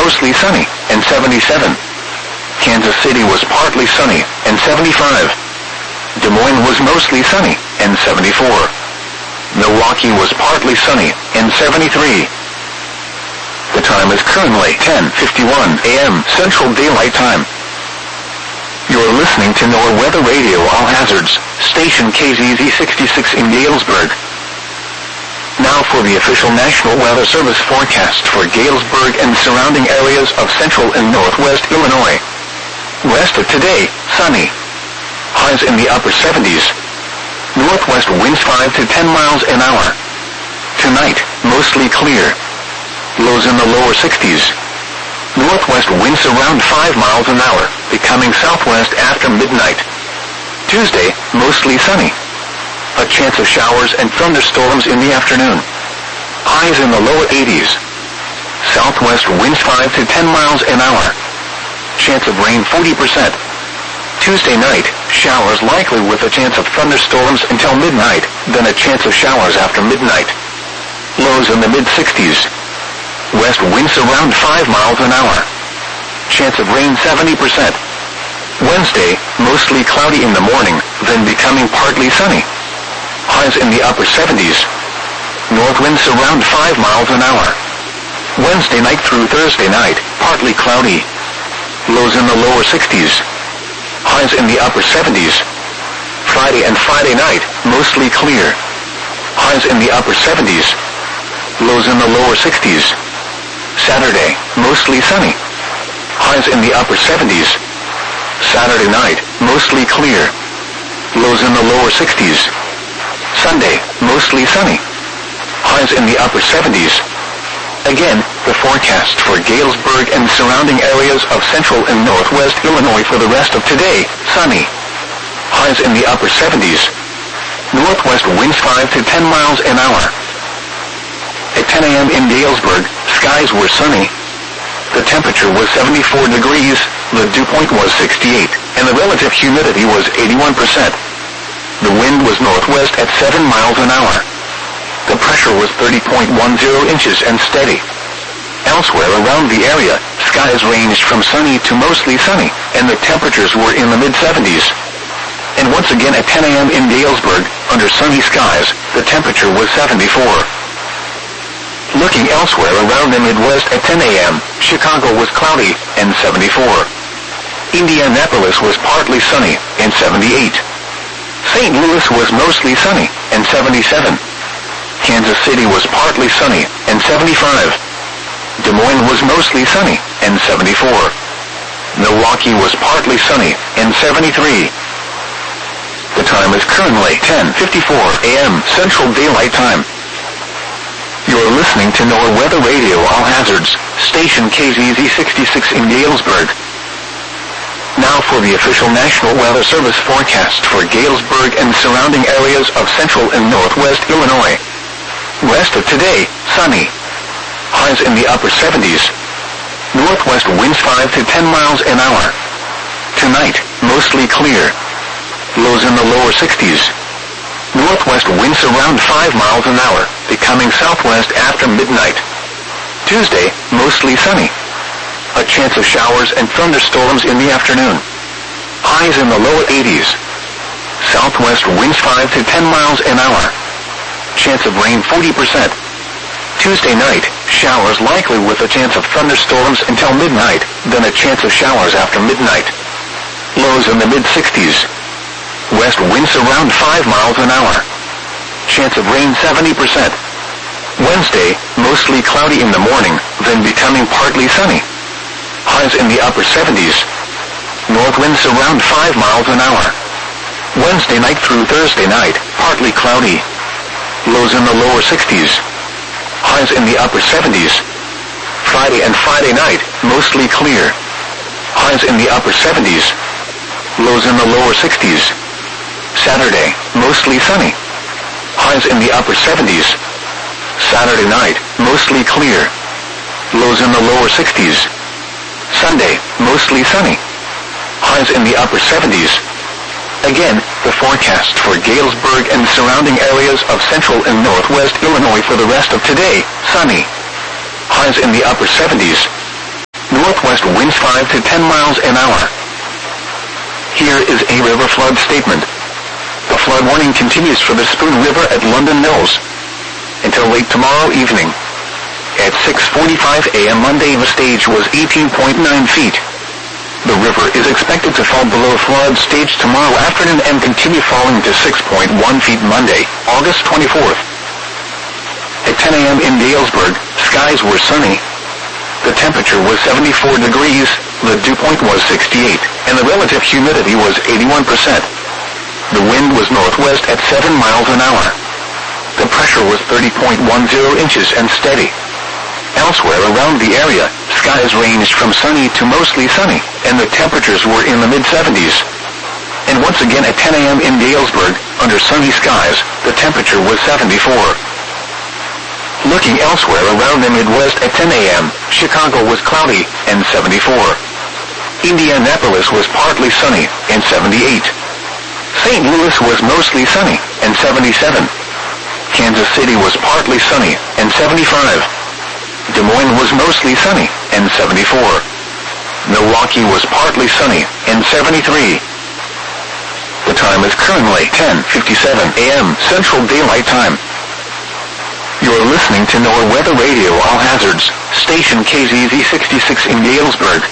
mostly sunny, and 77. Kansas City was partly sunny, and 75. Des Moines was mostly sunny, and 74. Milwaukee was partly sunny, and 73. The time is currently 10:51 a.m. Central Daylight Time. You're listening to NOAA Weather Radio All Hazards, station KZZ 66 in Galesburg. Now for the official National Weather Service forecast for Galesburg and surrounding areas of central and northwest Illinois. Rest of today, sunny. Highs in the upper 70s. Northwest winds 5 to 10 miles an hour. Tonight, mostly clear. Lows in the lower 60s. Northwest winds around 5 miles an hour, becoming southwest after midnight. Tuesday, mostly sunny. A chance of showers and thunderstorms in the afternoon. Highs in the lower 80s. Southwest winds 5 to 10 miles an hour. Chance of rain 40%. Tuesday night, showers likely with a chance of thunderstorms until midnight, then a chance of showers after midnight. Lows in the mid-60s. West winds around 5 miles an hour. Chance of rain 70%. Wednesday, mostly cloudy in the morning, then becoming partly sunny. Highs in the upper 70s. North winds around 5 miles an hour. Wednesday night through Thursday night, partly cloudy. Lows in the lower 60s. Highs in the upper 70s. Friday and Friday night, mostly clear. Highs in the upper 70s. Lows in the lower 60s. Saturday, mostly sunny. Highs in the upper 70s. Saturday night, mostly clear. Lows in the lower 60s. Sunday, mostly sunny. Highs in the upper 70s. Again, the forecast for Galesburg and surrounding areas of central and northwest Illinois for the rest of today, sunny. Highs in the upper 70s. Northwest winds 5 to 10 miles an hour. At 10 a.m. in Galesburg, skies were sunny. The temperature was 74 degrees, the dew point was 68, and the relative humidity was 81%. The wind was northwest at 7 miles an hour. The pressure was 30.10 inches and steady. Elsewhere around the area, skies ranged from sunny to mostly sunny, and the temperatures were in the mid-70s. And once again at 10 a.m. in Galesburg, under sunny skies, the temperature was 74. Looking elsewhere around the Midwest at 10 a.m., Chicago was cloudy, and 74. Indianapolis was partly sunny, and 78. St. Louis was mostly sunny, and 77. Kansas City was partly sunny, and 75. Des Moines was mostly sunny, and 74. Milwaukee was partly sunny, and 73. The time is currently 10:54 a.m. Central Daylight Time. You're listening to NOAA Weather Radio All Hazards, station KZZ 66 in Galesburg. Now for the official National Weather Service forecast for Galesburg and surrounding areas of central and northwest Illinois. Rest of today, sunny. Highs in the upper 70s. Northwest winds 5 to 10 miles an hour. Tonight, mostly clear. Lows in the lower 60s. Northwest winds around 5 miles an hour, becoming southwest after midnight. Tuesday, mostly sunny. A chance of showers and thunderstorms in the afternoon. Highs in the lower 80s. Southwest winds 5 to 10 miles an hour. Chance of rain 40%. Tuesday night, showers likely with a chance of thunderstorms until midnight, then a chance of showers after midnight. Lows in the mid-60s. West winds around 5 miles an hour. Chance of rain 70%. Wednesday, mostly cloudy in the morning, then becoming partly sunny. Highs in the upper 70s. North winds around 5 miles an hour. Wednesday night through Thursday night, partly cloudy. Lows in the lower 60s. Highs in the upper 70s. Friday and Friday night, mostly clear. Highs in the upper 70s. Lows in the lower 60s. Saturday, mostly sunny. Highs in the upper 70s. Saturday night, mostly clear. Lows in the lower 60s. Sunday, mostly sunny. Highs in the upper 70s. Again, the forecast for Galesburg and surrounding areas of central and northwest Illinois for the rest of today, sunny. Highs in the upper 70s. Northwest winds 5 to 10 miles an hour. Here is a river flood statement. The flood warning continues for the Spoon River at London Mills until late tomorrow evening. At 6:45 a.m. Monday, the stage was 18.9 feet. The river is expected to fall below flood stage tomorrow afternoon and continue falling to 6.1 feet Monday, August 24th. At 10 a.m. in Galesburg, skies were sunny. The temperature was 74 degrees, the dew point was 68, and the relative humidity was 81%. The wind was northwest at 7 miles an hour. The pressure was 30.10 inches and steady. Elsewhere around the area, skies ranged from sunny to mostly sunny, and the temperatures were in the mid-70s. And once again at 10 a.m. in Galesburg, under sunny skies, the temperature was 74. Looking elsewhere around the Midwest at 10 a.m., Chicago was cloudy, and 74. Indianapolis was partly sunny, and 78. St. Louis was mostly sunny, and 77. Kansas City was partly sunny, and 75. Des Moines was mostly sunny, and 74. Milwaukee was partly sunny, and 73. The time is currently 10:57 a.m. Central Daylight Time. You're listening to NOAA Weather Radio All Hazards, station KZZ 66 in Galesburg.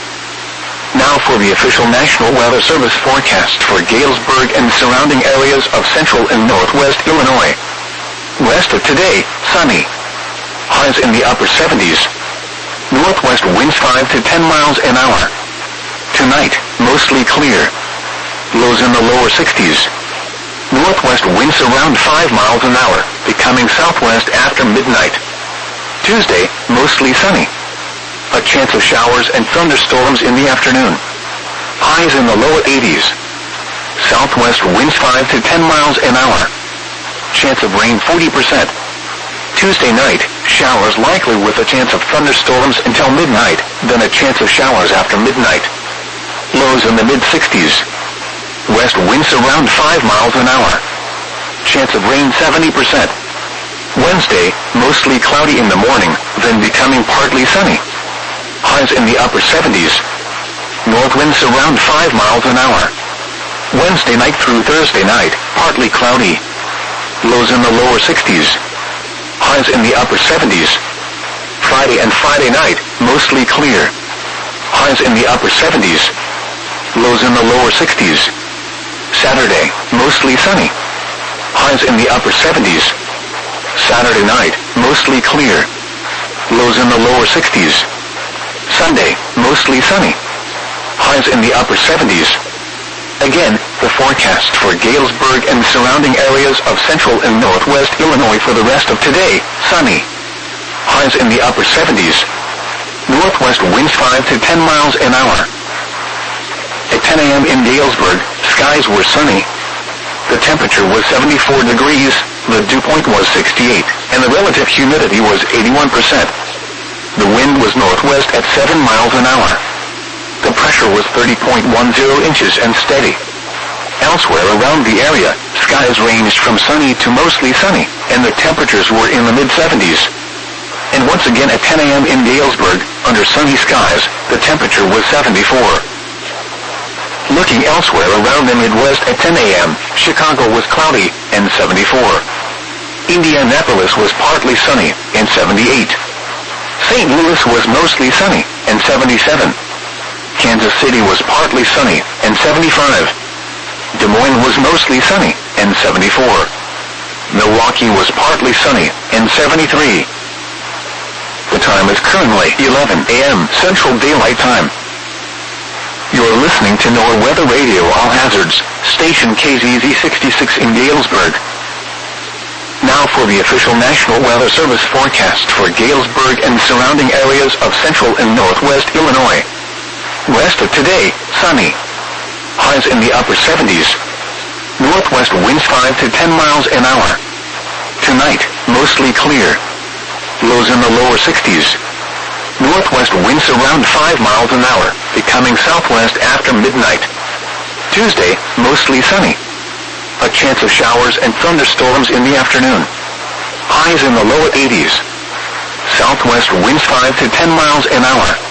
Now for the official National Weather Service forecast for Galesburg and surrounding areas of central and northwest Illinois. West of today, sunny. Highs in the upper 70s. Northwest winds 5 to 10 miles an hour. Tonight, mostly clear. Lows in the lower 60s. Northwest winds around 5 miles an hour, becoming southwest after midnight. Tuesday, mostly sunny. A chance of showers and thunderstorms in the afternoon. Highs in the lower 80s. Southwest winds 5 to 10 miles an hour. Chance of rain 40%. Tuesday night, showers likely with a chance of thunderstorms until midnight, then a chance of showers after midnight. Lows in the mid-60s. West winds around 5 miles an hour. Chance of rain 70%. Wednesday, mostly cloudy in the morning, then becoming partly sunny. Highs in the upper 70s. North winds around 5 miles an hour. Wednesday night through Thursday night, partly cloudy. Lows in the lower 60s. Highs in the upper 70s. Friday and Friday night, mostly clear. Highs in the upper 70s. Lows in the lower 60s. Saturday, mostly sunny. Highs in the upper 70s. Saturday night, mostly clear. Lows in the lower 60s. Sunday, mostly sunny. Highs in the upper 70s. Again, the forecast for Galesburg and surrounding areas of central and northwest Illinois for the rest of today, sunny. Highs in the upper 70s. Northwest winds 5 to 10 miles an hour. At 10 a.m. in Galesburg, skies were sunny. The temperature was 74 degrees, the dew point was 68, and the relative humidity was 81%. The wind was northwest at 7 miles an hour. The pressure was 30.10 inches and steady. Elsewhere around the area, skies ranged from sunny to mostly sunny, and the temperatures were in the mid-70s. And once again at 10 a.m. in Galesburg, under sunny skies, the temperature was 74. Looking elsewhere around the Midwest at 10 a.m., Chicago was cloudy, and 74. Indianapolis was partly sunny, and 78. St. Louis was mostly sunny, and 77. Kansas City was partly sunny, and 75. Des Moines was mostly sunny, and 74. Milwaukee was partly sunny, and 73. The time is currently 11 a.m. Central Daylight Time. You're listening to NOAA Weather Radio All Hazards, station KZZ 66 in Galesburg. Now for the official National Weather Service forecast for Galesburg and surrounding areas of central and northwest Illinois. West of today, sunny. Highs in the upper 70s. Northwest winds 5 to 10 miles an hour. Tonight, mostly clear. Lows in the lower 60s. Northwest winds around 5 miles an hour, becoming southwest after midnight. Tuesday, mostly sunny. A chance of showers and thunderstorms in the afternoon. Highs in the lower 80s. Southwest winds 5 to 10 miles an hour.